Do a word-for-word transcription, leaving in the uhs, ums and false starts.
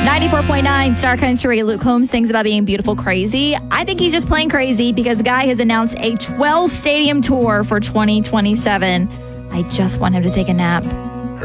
ninety-four point nine Star Country. Luke Combs sings about being beautiful crazy. I think he's just plain crazy because the guy has announced a twelve stadium tour for twenty twenty-seven. I just want him to take a nap.